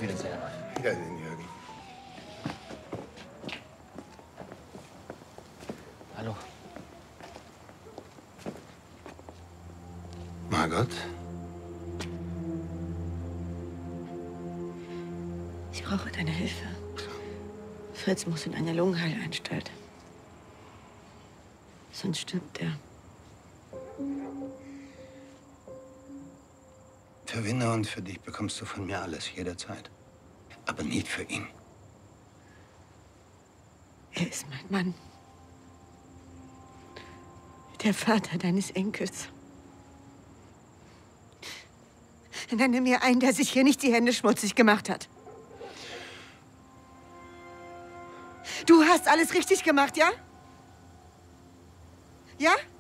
Wiedersehen. Wiedersehen, Jürgen. Hallo. Margot? Ich brauche deine Hilfe. Fritz muss in eine Lungenheilanstalt. Sonst stirbt er. Für Winner und für dich bekommst du von mir alles, jederzeit. Aber nicht für ihn. Er ist mein Mann. Der Vater deines Enkels. Nenne mir einen, der sich hier nicht die Hände schmutzig gemacht hat. Du hast alles richtig gemacht, ja? Ja?